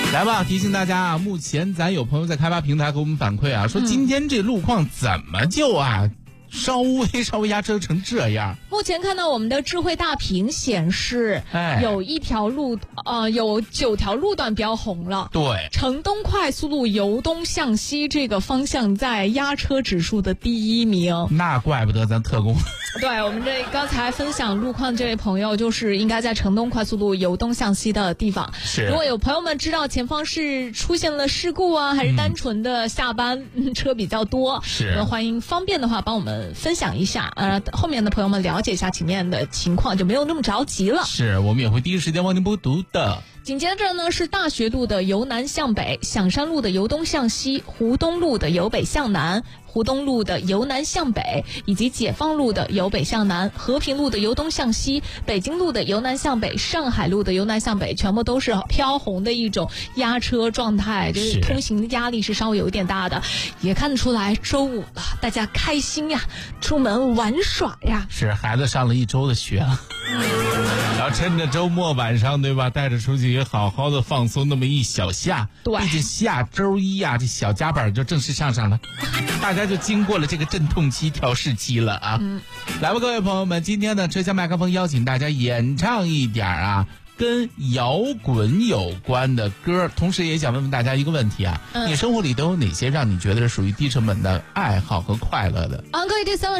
来吧，提醒大家啊，目前咱有朋友在开发平台给我们反馈啊，说今天这路况怎么就稍微压车成这样。 目前看到我们的智慧大屏显示，有一条路，有9条路段标红了。 对， 城东快速路由东向西这个方向在压车指数的第1名。 那怪不得咱特工。 对，我们这刚才分享路况这位朋友，就是应该在城东快速路由东向西的地方。 是， 如果有朋友们知道前方是出现了事故啊，还是单纯的下班，车比较多， 是， 欢迎方便的话帮我们分享一下，后面的朋友们了解一下前面的情况，就没有那么着急了。 是，我们也会第一时间为您播读的。 紧接着呢是大学路的由南向北，响山路的由东向西，湖东路的由北向南，湖东路的由南向北，以及解放路的由北向南，和平路的由东向西，北京路的由南向北，上海路的由南向北，全部都是飘红的一种压车状态，就是通行的压力是稍微有一点大的。也看得出来周五了，大家开心呀，出门玩耍呀。 是，孩子上了1周的学了，然后趁着周末晚上，对吧，带着出去也好好的放松那么一小下。 对， 毕竟下周一这小夹板就正式上了，大家就经过了这个阵痛期、调试期了啊。来吧，各位朋友们，今天呢，车厢麦克风邀请大家演唱一点跟摇滚有关的歌，同时也想问问大家一个问题你生活里都有哪些让你觉得是属于低成本的爱好和快乐的？ 各位第3位